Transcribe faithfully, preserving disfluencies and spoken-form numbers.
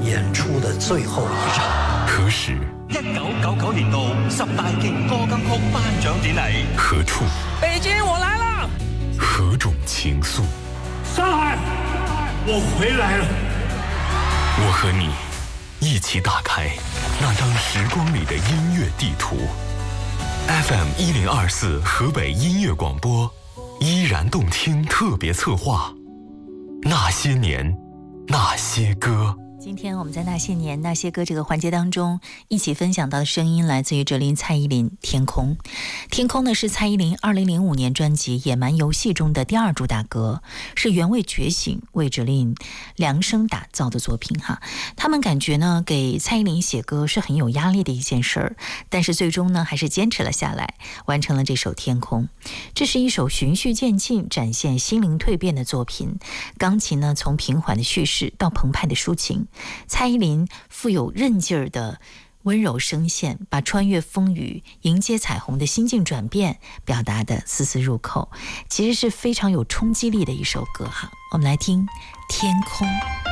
演出的最后一场。 何时？ 一九九九年度十大劲歌金曲頒獎典禮。 何處？ 北京，我來了。 何種情愫？ 上海，我回來了。 我和你一起打開那張時光裡的音樂地圖。F M 一零二四河北音樂廣播，依然動聽特別策劃。那些年，那些歌。 今天我们在那些年那些歌这个环节当中一起分享到的声音来自于哲林蔡依林天空。天空呢是蔡依林二零零五年专辑野蛮游戏中的第二主打歌，是原味觉醒为哲林量身打造的作品哈。他们感觉呢给蔡依林写歌是很有压力的一件事儿，但是最终呢还是坚持了下来，完成了这首天空。这是一首循序渐进展现心灵蜕变的作品，钢琴呢从平缓的叙事到澎湃的抒情，蔡依林富有韧劲儿的温柔声线，把穿越风雨迎接彩虹的心境转变表达的丝丝入扣，其实是非常有冲击力的一首歌哈。我们来听天空。